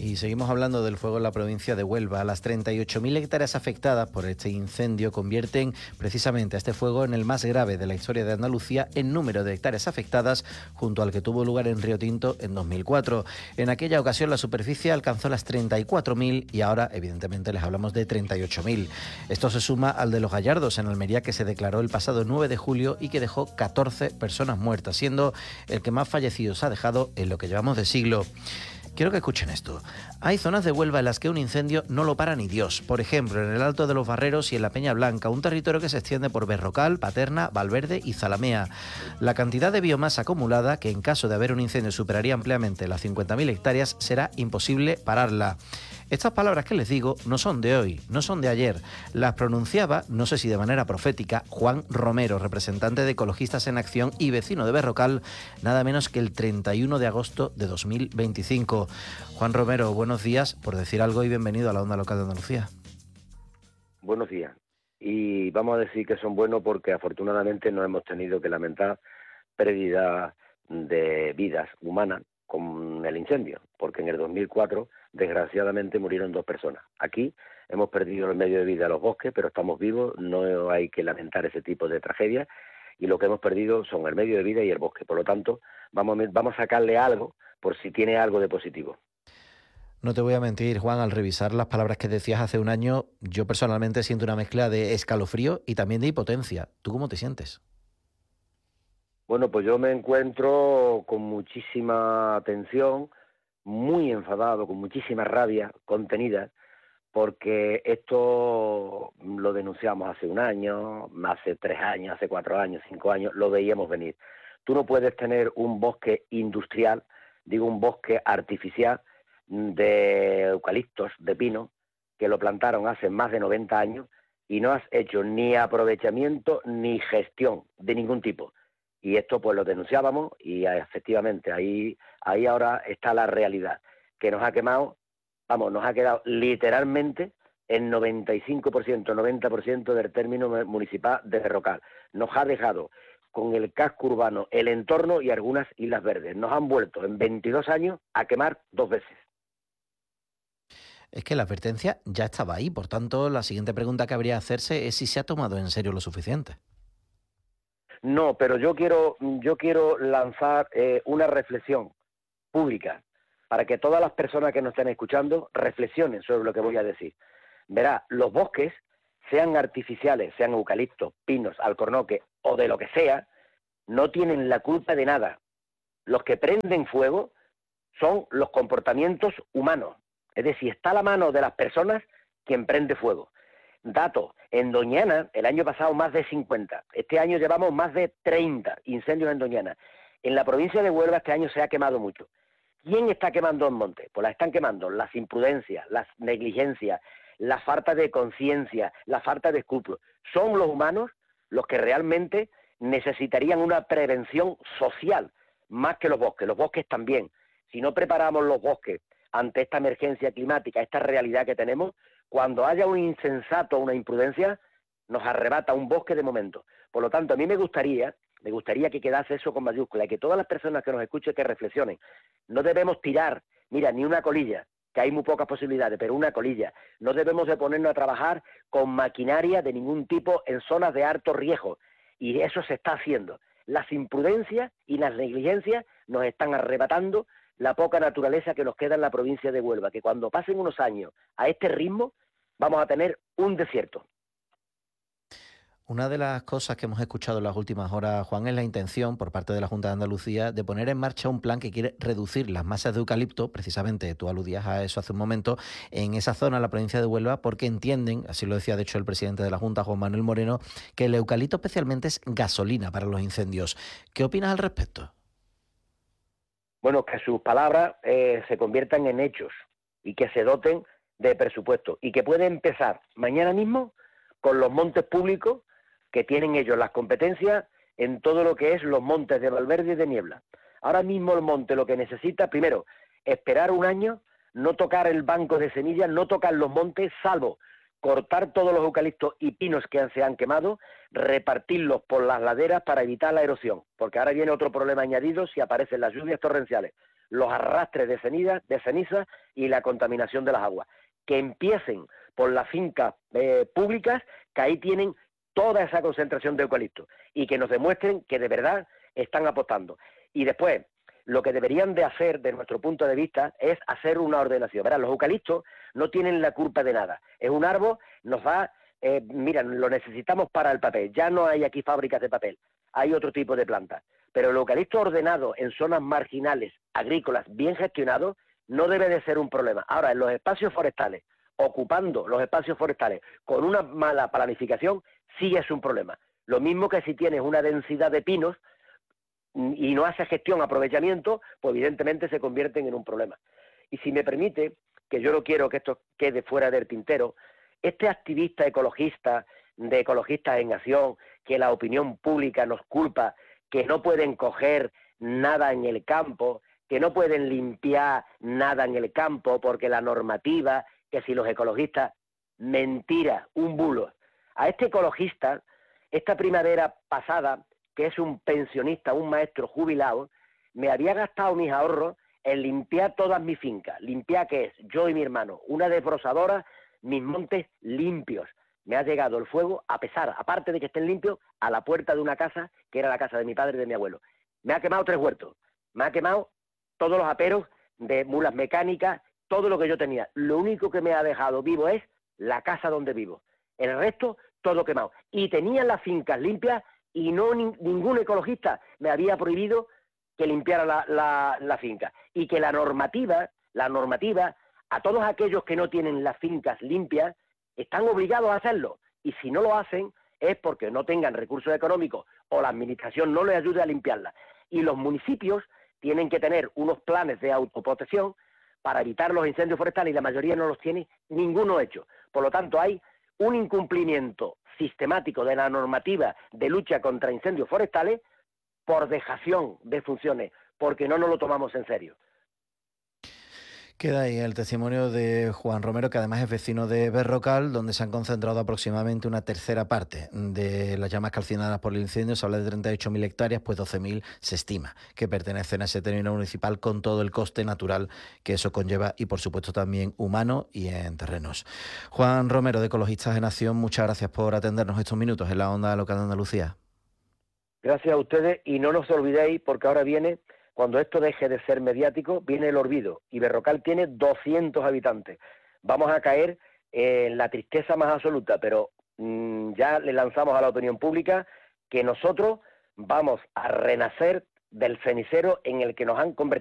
Y seguimos hablando del fuego en la provincia de Huelva. Las 38.000 hectáreas afectadas por este incendio convierten precisamente a este fuego en el más grave de la historia de Andalucía en número de hectáreas afectadas, junto al que tuvo lugar en Río Tinto en 2004. En aquella ocasión la superficie alcanzó las 34.000 y ahora evidentemente les hablamos de 38.000. Esto se suma al de Los Gallardos en Almería, que se declaró el pasado 9 de julio y que dejó 14 personas muertas, siendo el que más fallecidos ha dejado en lo que llevamos de siglo. Quiero que escuchen esto. Hay zonas de Huelva en las que un incendio no lo para ni Dios. Por ejemplo, en el Alto de los Barreros y en la Peña Blanca, un territorio que se extiende por Berrocal, Paterna, Valverde y Zalamea. La cantidad de biomasa acumulada, que en caso de haber un incendio superaría ampliamente las 50.000 hectáreas, será imposible pararla. Estas palabras que les digo no son de hoy, no son de ayer. Las pronunciaba, no sé si de manera profética, Juan Romero, representante de Ecologistas en Acción y vecino de Berrocal, nada menos que el 31 de agosto de 2025. Juan Romero, buenos días, por decir algo, y bienvenido a la Onda Local de Andalucía. Buenos días. Y vamos a decir que son buenos porque afortunadamente no hemos tenido que lamentar pérdida de vidas humanas con el incendio, porque en el 2004 desgraciadamente murieron 2 personas. Aquí hemos perdido el medio de vida de los bosques, pero estamos vivos, no hay que lamentar ese tipo de tragedias, y lo que hemos perdido son el medio de vida y el bosque. Por lo tanto, vamos a sacarle algo por si tiene algo de positivo. No te voy a mentir, Juan, al revisar las palabras que decías hace un año, yo personalmente siento una mezcla de escalofrío y también de impotencia. ¿Tú cómo te sientes? Bueno, pues yo me encuentro con muchísima tensión, muy enfadado, con muchísima rabia contenida, porque esto lo denunciamos hace un año, hace 3 años, hace 4 años, 5 años, lo veíamos venir. Tú no puedes tener un bosque industrial, digo un bosque artificial de eucaliptos, de pino, que lo plantaron hace más de 90 años y no has hecho ni aprovechamiento ni gestión de ningún tipo. Y esto pues lo denunciábamos y efectivamente ahí ahora está la realidad, que nos ha quemado, nos ha quedado literalmente el 95%, 90% del término municipal de Berrocal. Nos ha dejado con el casco urbano, el entorno y algunas islas verdes. Nos han vuelto en 22 años a quemar 2 veces. Es que la advertencia ya estaba ahí, por tanto, la siguiente pregunta que habría que hacerse es si se ha tomado en serio lo suficiente. No, pero yo quiero lanzar una reflexión pública para que todas las personas que nos estén escuchando reflexionen sobre lo que voy a decir. Verá, los bosques, sean artificiales, sean eucaliptos, pinos, alcornoques o de lo que sea, no tienen la culpa de nada. Los que prenden fuego son los comportamientos humanos. Es decir, está a la mano de las personas quien prende fuego. Datos, en Doñana, el año pasado más de 50, este año llevamos más de 30 incendios en Doñana. En la provincia de Huelva este año se ha quemado mucho. ¿Quién está quemando en monte? Pues la están quemando las imprudencias, las negligencias, la falta de conciencia, la falta de escrúpulos. Son los humanos los que realmente necesitarían una prevención social, más que los bosques. Los bosques también. Si no preparamos los bosques ante esta emergencia climática, esta realidad que tenemos, cuando haya un insensato o una imprudencia, nos arrebata un bosque de momento. Por lo tanto, a mí me gustaría que quedase eso con mayúscula y que todas las personas que nos escuchen que reflexionen. No debemos tirar, mira, ni una colilla, que hay muy pocas posibilidades, pero una colilla. No debemos de ponernos a trabajar con maquinaria de ningún tipo en zonas de alto riesgo. Y eso se está haciendo. Las imprudencias y las negligencias nos están arrebatando la poca naturaleza que nos queda en la provincia de Huelva, que cuando pasen unos años a este ritmo vamos a tener un desierto. Una de las cosas que hemos escuchado en las últimas horas, Juan, es la intención por parte de la Junta de Andalucía de poner en marcha un plan que quiere reducir las masas de eucalipto, precisamente tú aludías a eso hace un momento, en esa zona, la provincia de Huelva, porque entienden, así lo decía de hecho el presidente de la Junta, Juan Manuel Moreno, que el eucalipto especialmente es gasolina para los incendios. ¿Qué opinas al respecto? Bueno, que sus palabras se conviertan en hechos y que se doten de presupuesto y que puede empezar mañana mismo con los montes públicos que tienen ellos las competencias en todo lo que es los montes de Valverde y de Niebla. Ahora mismo el monte lo que necesita, primero, esperar un año, no tocar el banco de semillas, no tocar los montes, salvo cortar todos los eucaliptos y pinos que se han quemado, repartirlos por las laderas para evitar la erosión, porque ahora viene otro problema añadido si aparecen las lluvias torrenciales. los arrastres de ceniza y la contaminación de las aguas. Que empiecen por las fincas públicas, que ahí tienen toda esa concentración de eucalipto, y que nos demuestren que de verdad están apostando. Y después, lo que deberían de hacer, de nuestro punto de vista, es hacer una ordenación. Verán, los eucaliptos no tienen la culpa de nada. Es un árbol, nos va, mira, lo necesitamos para el papel. Ya no hay aquí fábricas de papel, hay otro tipo de plantas. Pero el eucalipto ordenado en zonas marginales, agrícolas, bien gestionado, no debe de ser un problema. Ahora, en los espacios forestales, ocupando los espacios forestales con una mala planificación, sí es un problema. Lo mismo que si tienes una densidad de pinos y no hace gestión, aprovechamiento, pues evidentemente se convierten en un problema. Y si me permite, que yo no quiero que esto quede fuera del tintero, este activista ecologista, de Ecologistas en Acción, que la opinión pública nos culpa, que no pueden coger nada en el campo, que no pueden limpiar nada en el campo porque la normativa, que si los ecologistas, mentira, un bulo. A este ecologista, esta primavera pasada, que es un pensionista, un maestro jubilado, me había gastado mis ahorros en limpiar todas mis fincas. ¿Limpiar qué es? Yo y mi hermano, una desbrozadora, mis montes limpios. Me ha llegado el fuego, a pesar, aparte de que estén limpios, a la puerta de una casa, que era la casa de mi padre y de mi abuelo. Me ha quemado 3 huertos, me ha quemado todos los aperos de mulas mecánicas, todo lo que yo tenía. Lo único que me ha dejado vivo es la casa donde vivo. El resto, todo quemado. Y tenía las fincas limpias y no ningún ecologista me había prohibido que limpiara la finca. Y que la normativa, a todos aquellos que no tienen las fincas limpias, están obligados a hacerlo. Y si no lo hacen, es porque no tengan recursos económicos o la administración no les ayude a limpiarlas. Y los municipios tienen que tener unos planes de autoprotección para evitar los incendios forestales y la mayoría no los tiene ninguno hecho. Por lo tanto, hay un incumplimiento sistemático de la normativa de lucha contra incendios forestales por dejación de funciones, porque no nos lo tomamos en serio. Queda ahí el testimonio de Juan Romero, que además es vecino de Berrocal, donde se han concentrado aproximadamente una tercera parte de las llamas calcinadas por el incendio. Se habla de 38.000 hectáreas, pues 12.000 se estima que pertenecen a ese término municipal, con todo el coste natural que eso conlleva y, por supuesto, también humano y en terrenos. Juan Romero, de Ecologistas en Acción, muchas gracias por atendernos estos minutos en la Onda Local de Andalucía. Gracias a ustedes, y no nos olvidéis, porque ahora viene, cuando esto deje de ser mediático, viene el olvido, y Berrocal tiene 200 habitantes. Vamos a caer en la tristeza más absoluta, pero ya le lanzamos a la opinión pública que nosotros vamos a renacer del cenicero en el que nos han convertido.